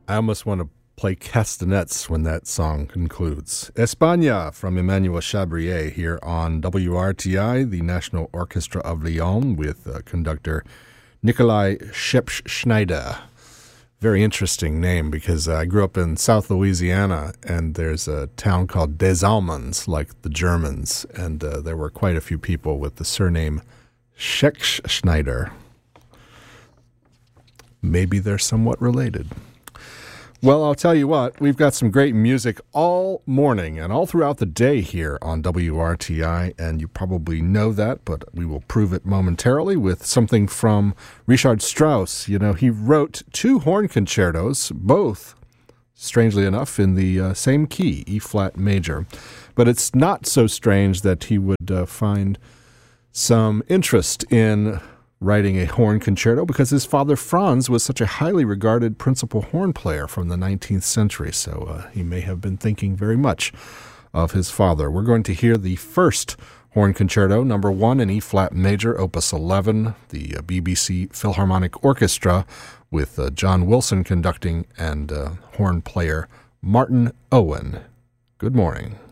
I almost want to play castanets when that song concludes. España from Emmanuel Chabrier here on WRTI, the National Orchestra of Lyon, with conductor Nikolai Scheps-Schneider. Very interesting name because I grew up in South Louisiana, and there's a town called Des Allemands, like the Germans, and there were quite a few people with the surname Scheps-Schneider. Maybe they're somewhat related. Well, I'll tell you what, we've got some great music all morning and all throughout the day here on WRTI, and you probably know that, but we will prove it momentarily with something from Richard Strauss. You know, he wrote 2 horn concertos, both, strangely enough, in the same key, E-flat major. But it's not so strange that he would find some interest in writing a horn concerto because his father Franz was such a highly regarded principal horn player from the 19th century, so he may have been thinking very much of his father. We're going to hear the first horn concerto, number 1 in E-flat major, opus 11, the BBC Philharmonic Orchestra, with John Wilson conducting and horn player Martin Owen. Good morning.